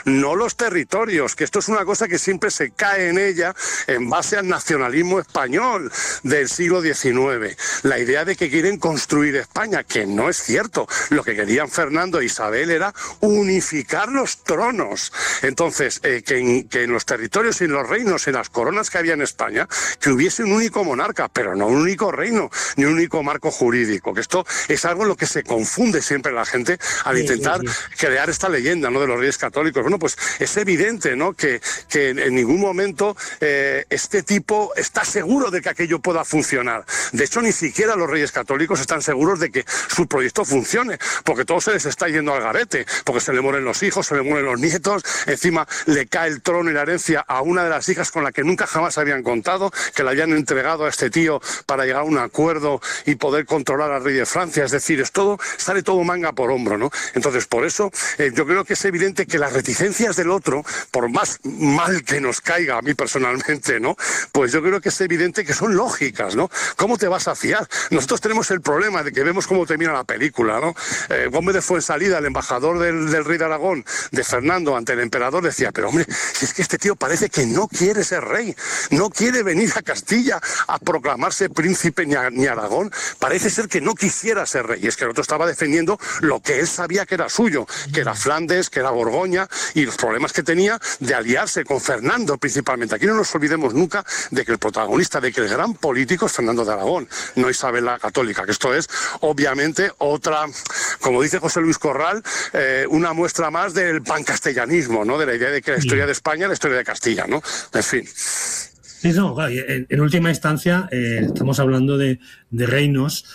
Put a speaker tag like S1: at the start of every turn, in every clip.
S1: no los territorios, que esto es una cosa que siempre se cae en ella en base al nacionalismo español del siglo XIX. La idea de que quieren construir España, que no es cierto. Lo que querían Fernando e Isabel era unificar los tronos. Entonces, que en los territorios y en los reinos, en las coronas que había en España, que hubiese un único monarca, pero no un único reino, ni un único marco jurídico. Que esto es algo en lo que se confunde siempre la gente al intentar crear esta leyenda, ¿no?, de los reyes católicos. Bueno, pues es evidente, ¿no?, que en ningún momento este tipo está seguro de que aquello pueda funcionar. De hecho, ni siquiera los reyes católicos están seguros de que su proyecto funcione, porque todo se les está yendo al garete, porque se le mueren los hijos, se le mueren los nietos, encima le cae el trono y la herencia a una de las hijas con la que nunca jamás habían contado, que le habían entregado a este tío para llegar a un acuerdo y poder controlar al rey de Francia. Es decir, sale todo manga por hombro, ¿no? Entonces, por eso yo creo que es evidente que las reticencias del otro, por más mal que nos caiga a mí personalmente, ¿no?, pues yo creo que es evidente que son lógicas, ¿no? ¿Cómo te vas a fiar? Nosotros tenemos el problema de que vemos cómo termina la película, ¿no? Gómez de Fuensalida, el embajador del rey de Aragón, de Fernando, ante el emperador, decía, pero hombre, si es que este tío parece que no quiere ser rey, no quiere venir a Castilla a proclamarse príncipe ni Aragón, parece ser que no quisiera ser rey. Y es que el otro estaba defendiendo lo que él sabía que era suyo, que era Flandes, que era Borgoña, y los problemas que tenía de aliarse con Fernando principalmente. Aquí no nos olvidemos nunca de que el protagonista, de que el gran político es Fernando de Aragón, no Isabel la Católica, que esto es obviamente otra, como dice José Luis Corral, una muestra más del pancastellanismo, ¿no?, de la idea de que la historia de España es la historia de Castilla, ¿no? En fin.
S2: Sí, no, en última instancia estamos hablando de reinos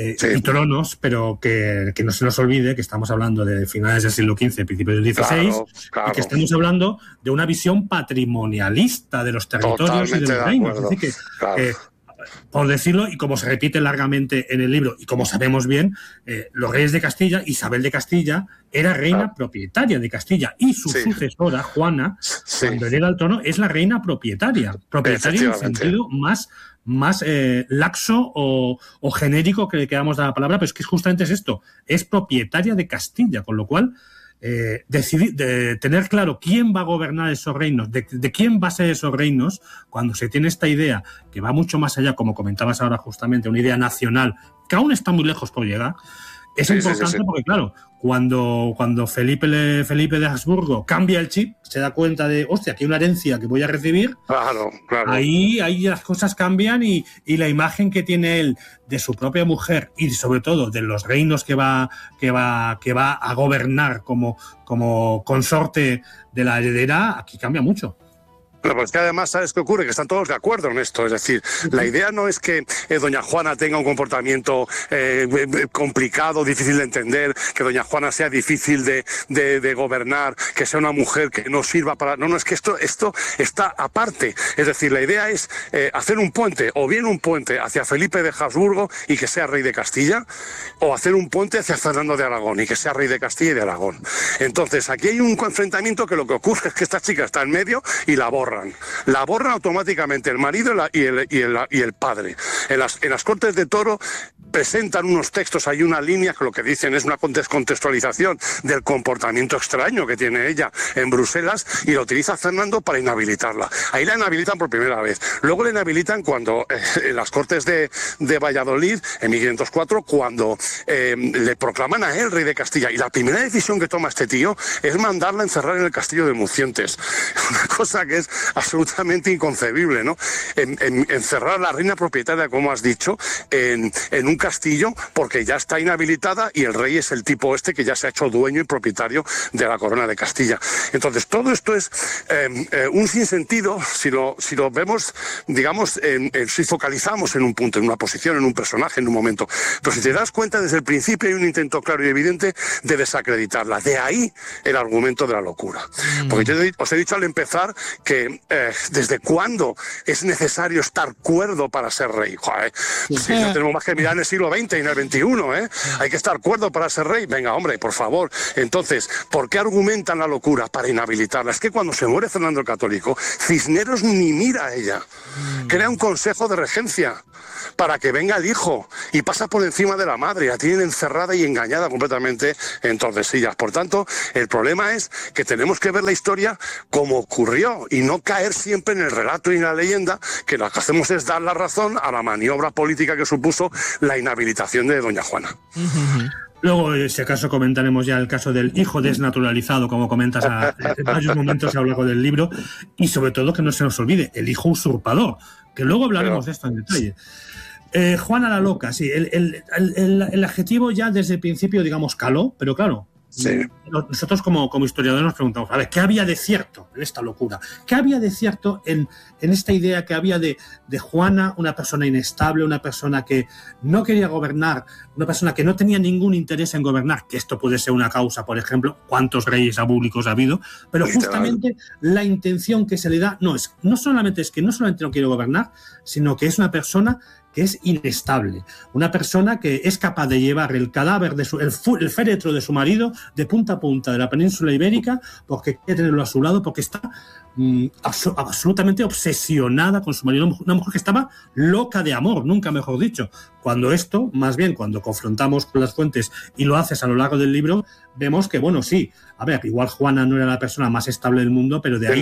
S2: y tronos, pero que no se nos olvide que estamos hablando de finales del siglo XV, principios del XVI,
S1: claro.
S2: Y que estamos hablando de una visión patrimonialista de los territorios y de los reinos. Es decir, que por decirlo, y como se repite largamente en el libro, y como sabemos bien, los reyes de Castilla, Isabel de Castilla, era reina propietaria de Castilla, y su sucesora, Juana, cuando hereda el trono, es la reina propietaria en el sentido más laxo o genérico que le queramos dar a la palabra, pero es que justamente es esto, es propietaria de Castilla, con lo cual de tener claro quién va a gobernar esos reinos, de quién va a ser esos reinos, cuando se tiene esta idea que va mucho más allá, como comentabas ahora justamente, una idea nacional que aún está muy lejos por llegar, es importante porque, claro, cuando Felipe de Habsburgo cambia el chip, se da cuenta de, hostia, aquí hay una herencia que voy a recibir, claro. Ahí las cosas cambian y la imagen que tiene él de su propia mujer y sobre todo de los reinos que va a gobernar como consorte de la heredera, aquí cambia mucho.
S1: Pero pues que además, ¿sabes qué ocurre? Que están todos de acuerdo en esto. Es decir, la idea no es que doña Juana tenga un comportamiento complicado, difícil de entender, que doña Juana sea difícil de gobernar, que sea una mujer que no sirva para... No, es que esto está aparte. Es decir, la idea es hacer un puente, o bien un puente hacia Felipe de Habsburgo y que sea rey de Castilla, o hacer un puente hacia Fernando de Aragón y que sea rey de Castilla y de Aragón. Entonces, aquí hay un enfrentamiento que lo que ocurre es que esta chica está en medio y la borran automáticamente el marido y el padre. En las Cortes de Toro presentan unos textos, hay una línea que lo que dicen es una descontextualización del comportamiento extraño que tiene ella en Bruselas, y lo utiliza Fernando para inhabilitarla. Ahí la inhabilitan por primera vez. Luego la inhabilitan cuando en las Cortes de Valladolid, en 1504, cuando le proclaman a él rey de Castilla. Y la primera decisión que toma este tío es mandarla a encerrar en el castillo de Mucientes. Una cosa que es absolutamente inconcebible, ¿no? Encerrar a la reina propietaria, como has dicho, en un castillo, porque ya está inhabilitada y el rey es el tipo este que ya se ha hecho dueño y propietario de la corona de Castilla. Entonces, todo esto es un sinsentido si lo vemos, digamos, si focalizamos en un punto, en una posición, en un personaje, en un momento. Pero si te das cuenta, desde el principio hay un intento claro y evidente de desacreditarla. De ahí el argumento de la locura. Porque yo os he dicho al empezar que ¿desde cuándo es necesario estar cuerdo para ser rey? Joder, si no tenemos más que mirar en el siglo siglo XX y en el XXI, ¿eh? Hay que estar cuerdo para ser rey. Venga, hombre, por favor. Entonces, ¿por qué argumentan la locura? Para inhabilitarla. Es que cuando se muere Fernando el Católico, Cisneros ni mira a ella. Crea un consejo de regencia para que venga el hijo y pasa por encima de la madre. La tienen encerrada y engañada completamente en Tordesillas. Por tanto, el problema es que tenemos que ver la historia como ocurrió y no caer siempre en el relato y en la leyenda, que lo que hacemos es dar la razón a la maniobra política que supuso la inhabilitación de doña Juana.
S2: Luego, si acaso, comentaremos ya el caso del hijo desnaturalizado, como comentas en varios momentos a lo largo del libro, y sobre todo que no se nos olvide, el hijo usurpador, que luego hablaremos de esto en detalle. Juana la loca, sí, el adjetivo ya desde el principio, digamos, caló, pero claro, sí. Nosotros como historiadores nos preguntamos, a ver, ¿qué había de cierto en esta locura? ¿Qué había de cierto en esta idea que había de Juana, una persona inestable, una persona que no quería gobernar, una persona que no tenía ningún interés en gobernar, que esto puede ser una causa, por ejemplo, cuántos reyes abúlicos ha habido, pero justamente la intención que se le da no solamente no quiere gobernar, sino que es una persona que es inestable, una persona que es capaz de llevar el cadáver el féretro de su marido de punta a punta de la península ibérica porque quiere tenerlo a su lado, porque está absolutamente obsesionada con su marido, una mujer que estaba loca de amor, nunca mejor dicho. Cuando esto, más bien cuando confrontamos con las fuentes y lo haces a lo largo del libro, vemos que, bueno, sí, a ver, igual Juana no era la persona más estable del mundo, pero de ahí...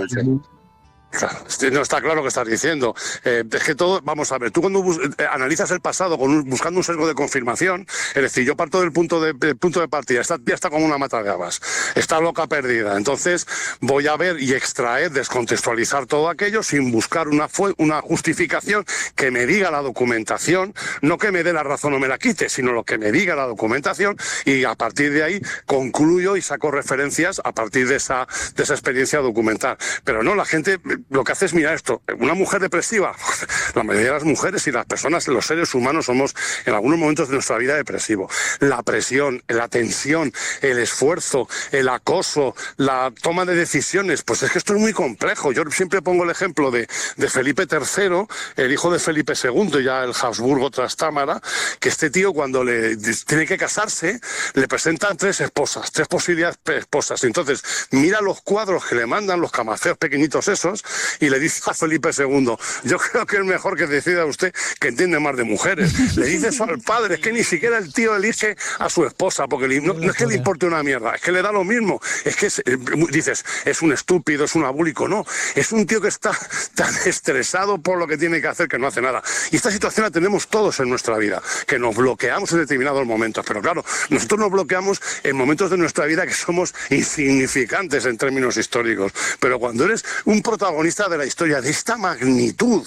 S1: Claro, no está claro lo que estás diciendo. Es que todo, vamos a ver, tú cuando analizas el pasado buscando un sesgo de confirmación, es decir, yo parto del punto de partida, esta tía está como una mata de habas, está loca perdida, entonces voy a ver y extraer, descontextualizar todo aquello sin buscar una justificación que me diga la documentación, no que me dé la razón o me la quite, sino lo que me diga la documentación, y a partir de ahí concluyo y saco referencias a partir de esa experiencia documental. Pero no, la gente lo que hace es mirar esto. Una mujer depresiva, la mayoría de las mujeres y las personas, los seres humanos, somos en algunos momentos de nuestra vida depresivos. La presión, la tensión, el esfuerzo, el acoso, la toma de decisiones, pues es que esto es muy complejo. Yo siempre pongo el ejemplo de Felipe III, el hijo de Felipe II, ya el Habsburgo Trastámara, que este tío cuando le tiene que casarse, le presentan tres posibilidades esposas. Entonces, mira los cuadros que le mandan, los camaceos pequeñitos esos, y le dice a Felipe II, yo creo que es mejor que decida usted, que entiende más de mujeres. Le dice eso al padre, es que ni siquiera el tío elige a su esposa, porque no es que le importe una mierda, es que le da lo mismo. Es que dices, es un estúpido, es un abúlico. No, es un tío que está tan estresado por lo que tiene que hacer que no hace nada. Y esta situación la tenemos todos en nuestra vida, que nos bloqueamos en determinados momentos. Pero claro, nosotros nos bloqueamos en momentos de nuestra vida que somos insignificantes en términos históricos. Pero cuando eres un protagonista de la historia de esta magnitud,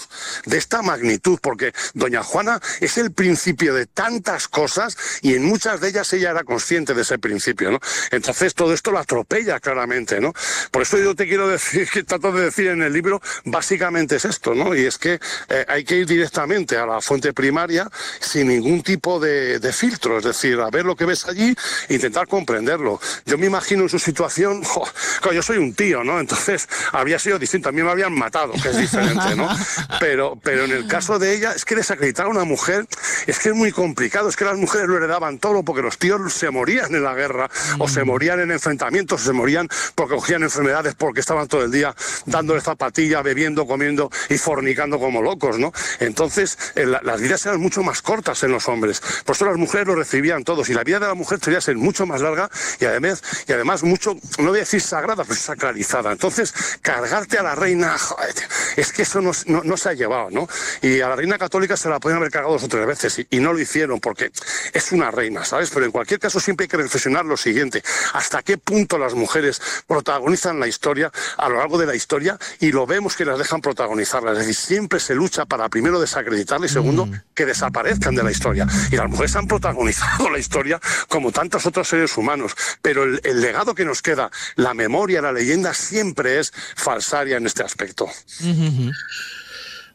S1: porque doña Juana es el principio de tantas cosas y en muchas de ellas ella era consciente de ese principio, ¿no? Entonces todo esto lo atropella claramente, ¿no? Por eso yo te quiero decir, que trato de decir en el libro, básicamente es esto, ¿no? Y es que hay que ir directamente a la fuente primaria sin ningún tipo de filtro, es decir, a ver lo que ves allí e intentar comprenderlo. Yo me imagino en su situación, claro, yo soy un tío, ¿no? Entonces habría sido distinto. A mí me habían matado, que es diferente, ¿no? Pero en el caso de ella, es que desacreditar a una mujer es que es muy complicado, es que las mujeres lo heredaban todo, porque los tíos se morían en la guerra, o se morían en enfrentamientos, o se morían porque cogían enfermedades, porque estaban todo el día dándole zapatilla, bebiendo, comiendo y fornicando como locos, ¿no? Entonces, las vidas eran mucho más cortas en los hombres, por eso las mujeres lo recibían todos, y la vida de la mujer debería ser mucho más larga y además mucho, no voy a decir sagrada, pero sacralizada. Entonces, cargarte a la reina, joder, es que eso no se ha llevado, ¿no? Y a la reina católica se la podían haber cargado 2 o 3 veces y no lo hicieron porque es una reina, ¿sabes? Pero en cualquier caso siempre hay que reflexionar lo siguiente: hasta qué punto las mujeres protagonizan la historia a lo largo de la historia, y lo vemos que las dejan protagonizarla. Es decir, siempre se lucha para, primero, desacreditarla, y segundo, que desaparezcan de la historia. Y las mujeres han protagonizado la historia como tantos otros seres humanos, pero el legado que nos queda, la memoria, la leyenda, siempre es falsaria en este aspecto.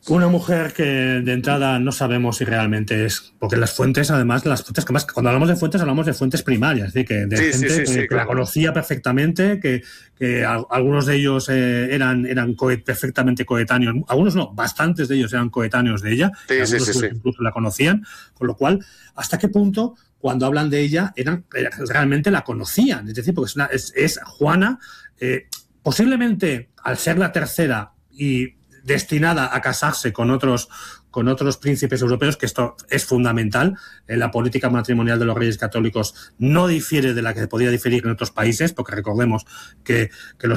S2: Una mujer que de entrada no sabemos si realmente es, porque las fuentes, además, cuando hablamos de fuentes primarias, es decir, que de gente que la conocía perfectamente, que algunos de ellos eran perfectamente coetáneos, algunos no, bastantes de ellos eran coetáneos de ella, incluso la conocían, con lo cual, ¿hasta qué punto cuando hablan de ella realmente la conocían? Es decir, porque es Juana, posiblemente al ser la tercera y destinada a casarse con otros príncipes europeos, que esto es fundamental. La política matrimonial de los reyes católicos no difiere de la que podía diferir en otros países, porque recordemos que